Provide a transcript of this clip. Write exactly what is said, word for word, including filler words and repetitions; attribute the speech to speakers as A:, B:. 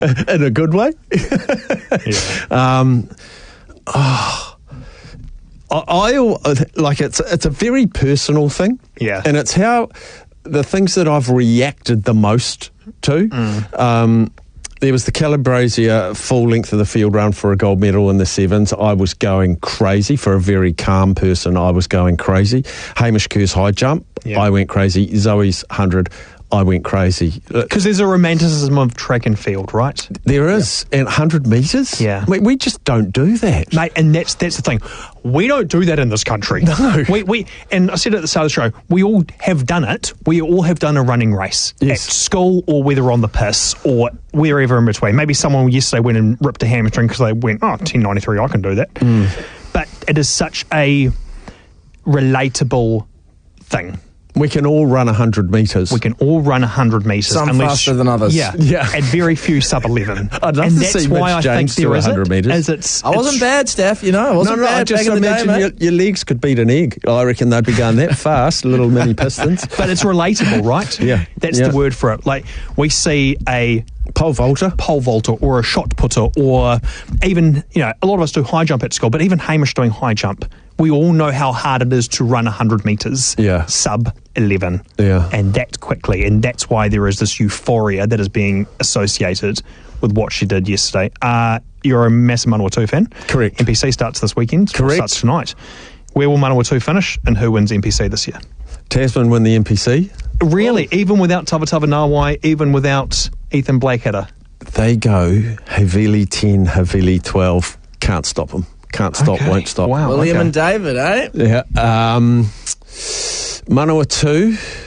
A: in a good way.
B: Yeah.
A: um, oh, I, I like it's it's a very personal thing.
B: Yeah.
A: And it's how the things that I've reacted the most to.
B: Mm.
A: Um, there was the Calabrese full length of the field run for a gold medal in the sevens. I was going crazy. For a very calm person, I was going crazy. Hamish Kerr's high jump,
B: Yeah.
A: I went crazy. Zoe's one hundred, I went crazy.
B: Because there's a romanticism of track and field, right?
A: There is. And one hundred metres?
B: Yeah.
A: We, we just don't do that.
B: Mate, and that's that's the thing. We don't do that in this country.
A: No.
B: We, we and I said at the start of the show, we all have done it. We all have done a running race
A: Yes.
B: at school or whether on the piss or wherever in between. Maybe someone yesterday went and ripped a hamstring because they went, oh, ten ninety-three, I can do that.
A: Mm.
B: But it is such a relatable thing.
A: We can all run one hundred metres.
B: We can all run one hundred metres.
C: Some
B: unless-
C: faster than others.
B: Yeah,
A: Yeah.
B: and very few sub eleven.
A: I'd love
B: and
A: to
B: that's
A: see
B: why
A: Mitch
B: I
A: James
B: think there
A: do
B: is
A: one hundred
B: it,
A: metres.
B: is it's,
C: I wasn't
B: it's-
C: bad, Steph, you know. I wasn't
A: no, no,
C: bad
A: I just
C: back in the day,
A: imagine
C: mate.
A: your, your legs could beat an egg. I reckon they'd be going that fast, little mini pistons.
B: But it's relatable, right?
A: Yeah.
B: That's
A: Yeah.
B: the word for it. Like, we see a
A: Pole vaulter.
B: pole vaulter or a shot putter or even, you know, a lot of us do high jump at school, but even Hamish doing high jump, we all know how hard it is to run one hundred metres
A: Yeah.
B: sub eleven.
A: Yeah.
B: And that quickly. And that's why there is this euphoria that is being associated with what she did yesterday. Uh, you're a massive Manawatu fan.
A: Correct.
B: N P C starts this weekend.
A: Correct.
B: Starts tonight. Where will Manawatu finish and who wins N P C this year?
A: Tasman win the N P C.
B: Really? Even without Tavatava Nawai, even without Ethan Blackadder?
A: They go Havili ten, Havili twelve. Can't stop them. Can't stop,
B: Okay.
A: won't stop.
B: Wow.
C: William
B: okay.
C: and David, eh?
A: Yeah. Um, Manawatu.